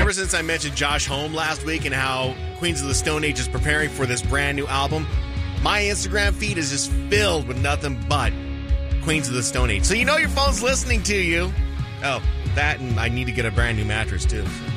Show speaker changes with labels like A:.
A: ever since I mentioned Josh Homme last week and how Queens of the Stone Age is preparing for this brand new album, my Instagram feed is just filled with nothing but Queens of the Stone Age. So you know your phone's listening to you. Oh, that, and I need to get a brand new mattress too. So.